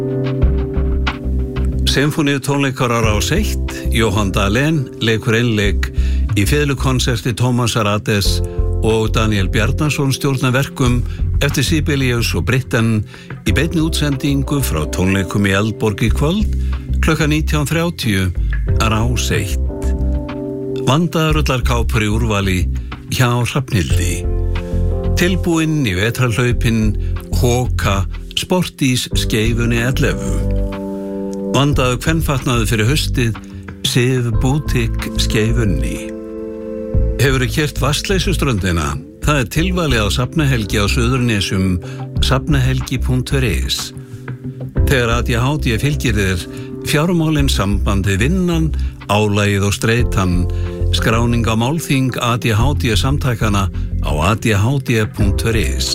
Sinfóníutónleikar á Rás 1, Jóhann Dahlén leikur einleik í fiðlukonserti Tómasar Ades og Daniel Bjarnason stjórnar verkum eftir Sibelius og Britten í beinni útsendingu frá tónleikum í Eldborg í kvöld klukkan 19:30 á Rás 1. Vandaður ullarkápur í úrvali hjá Hrafnhildi. Tilbúinn í vetrarhlaupin Hoka Sportís skeifunni 11. Vandaður kvenfatnaður fyrir haustið Sif Boutique skeifunni. Hefurðu keyrt Vatnsleysuströndina? Það tilvalið á safnahelgi á Suðurnesjum, safnahelgi.is. Þegar ADHD fylgir þér fjármálin, sambandi, vinnan, álagið og streitan, skráning á málþing ADHD samtakana á adhd.is.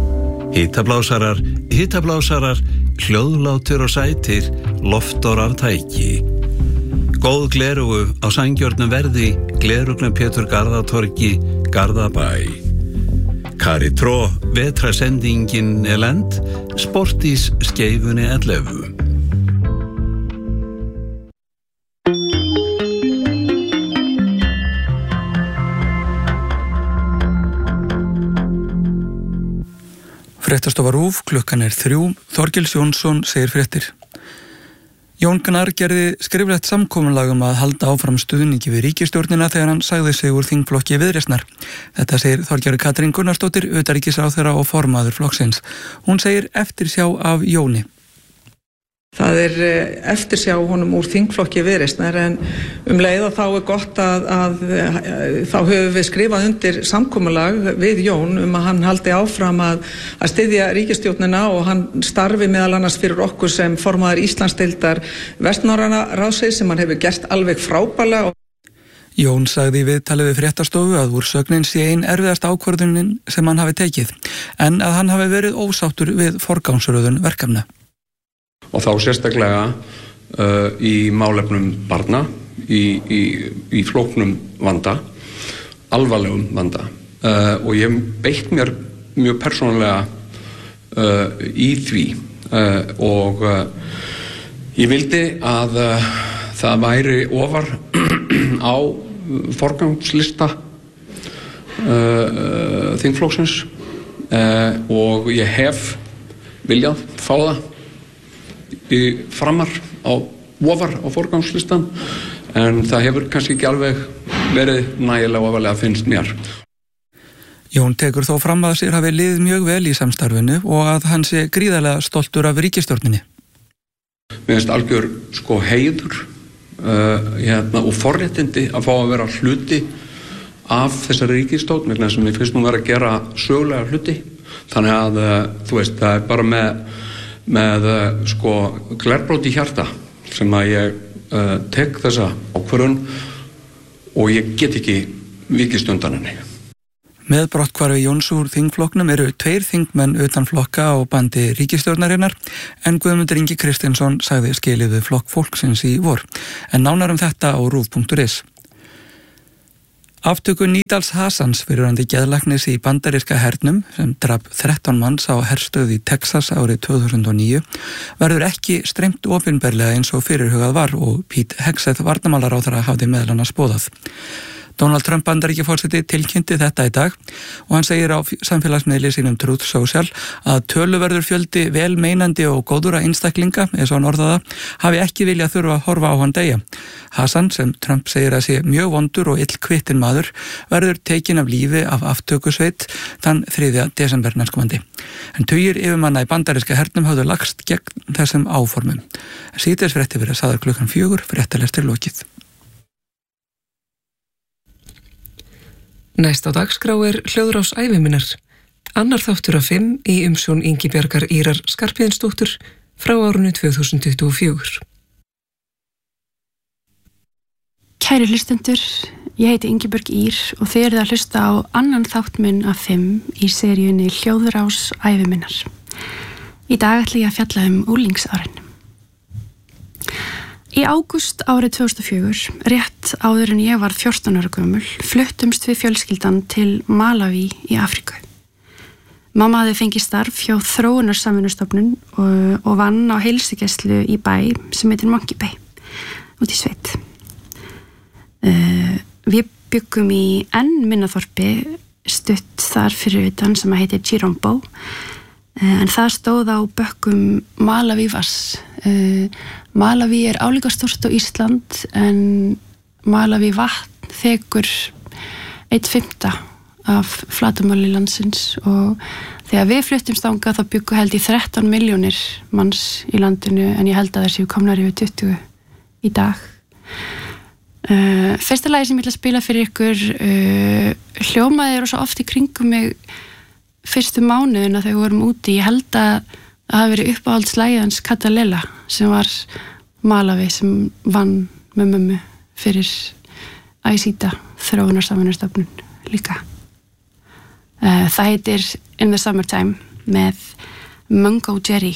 Hitablásarar, hljóðlátur og sætir, loftor af tæki. Góð glerugu á sanngjörnum verði, glerugnum Pétur Garðatorgi, Garðabæ. Caritró, vetrasendingin lent, Sportís skeifunni 11. Fréttastofa RÚV, klukkan 3, Þorgils Jónsson segir fréttir. Jón Gnarr gerði skriflegt samkomulag að halda áfram stuðningi við ríkisstjórnina þegar hann sagði sig úr þingflokki Viðreisnar. Þetta segir Þorgerður Katrín Gunnarsdóttir, utanríkisráðherra og formaður flokksins. Hún segir eftirsjá af Jóni. Það eftirsjá honum úr þingflokki Viðreisnar en leið og þá gott að þá höfum við skrifað undir samkomulag við Jón að hann haldi áfram að styðja ríkisstjórnina og hann starfi meðal annars fyrir okkur sem formaður Íslandsdeildar Vestnorræna ráðsins sem hann hefur gert alveg frábærlega. Jón sagði í viðtali við fréttastofu að úrsögnin sé ein erfiðast ákvörðunin sem hann hafi tekið en að hann hafi verið ósáttur við forgangsröðun verkefna. Og þá sérstaklega í málefnum barna, í flóknum vanda, alvarlegum vanda. Og ég beitt mér mjög persónulega í því og ég vildi að það væri ofar á forgangslista þingflokksins og ég hef viljað fá það framar ofar á forgangslistan en það hefur kannski ekki alveg verið nægilega ofarlega finnst mér. Jón tekur þó fram að sér hafi liðið mjög vel í samstarfinu og að hann sé gríðarlega stoltur af ríkisstjórninni. Mér finnst algjör heiður og forréttindi að fá að vera hluti af þessari ríkisstjórn vegna sem mér finnst nú vera að gera sögulega hluti. Þannig að þú veist, það bara með glerbrót í hjarta sem að ég tek þessa ákvörðun og ég get ekki vikist undan henni. Með brotthvarfi Jóns úr þingflokknum eru 2 þingmenn utan flokka á bandi ríkisstjórnarinnar en Guðmundur Ingi Kristinsson sagði skilið við flokk fólksins í vor. En nánar þetta á rúv.is. Aftöku Nidals Hassans fyrrverandi geðlæknis í bandaríska hernum sem drap 13 manns á herstöð í Texas árið 2009 verður ekki streymt opinberlega eins og fyrirhugað var og Pete Hegseth varnarmálaráðherra hafði meðal annars boðað. Donald Trump Bandaríkjaforseti tilkynnti þetta í dag og hann segir á samfélagsmiðli sínum Truth Social að töluverður fjöldi velmeinandi og góðura einstaklinga, eins og hann orðaða, hafi ekki viljað þurfa að horfa á hann deyja. Hassan, sem Trump segir að sé mjög vondur og illkvitinn maður, verður tekinn af lífi af aftökusveit þann 3. desember næstkomandi. En tugir yfirmanna í bandaríska hernum höfðu lagst gegn þessum áformum. Síðdegisfréttir verða sagðar klukkan 4, fréttalestir lokið. Næst á dagskrá hljóðrás æviminnar. Annar þáttur af 5 í umsjón Ingibjargar Ýrar Skarphéðinsdóttur frá árinu 2024. Kæri hlustendur, ég heiti Ingibjörg Ýr og þið eruð að hlusta á annan þátt minn af 5 í seríunni Hljóðrás æviminnar. Í dag ætla ég að fjalla úlingsárin. Í ágúst árið 2004, rétt áður en ég var 14 ára gömul, fluttumst við fjölskyldan til Malaví í Afríku. Mamma hafði fengið starf hjá Þróunarsamvinnustofnun og vann á heilsugæslu í bæ sem heitir Monkey Bay, út í sveit. Við byggum í enn minna þorpi stutt þar fyrir utan sem að heitir Chirombo, en það stóð á bökkum Malavívas. Malaví álíka stórt á Ísland en Malaví vatn þekur 1/5 af flatamáli landsins og þegar við fluttumst þangað þá byggu held í 13 milljónir manns í landinu en ég held að þessi komnar yfir 20 í dag. Fyrsta lagi sem ég ætla að spila fyrir ykkur hljómaði svo oft í kringum mig fyrstu mánuðina þegar við vorum úti. Ég held að það hafi verið uppáhaldslægið hans Catalela sem var Malaví sem vann með mömmu fyrir ICETA, Þróunarsamvinnustofnun líka. Það heitir In the Summertime með Mungo Jerry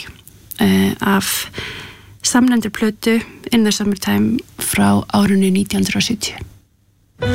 af samnefndri plötu In the Summertime frá árinu 1970.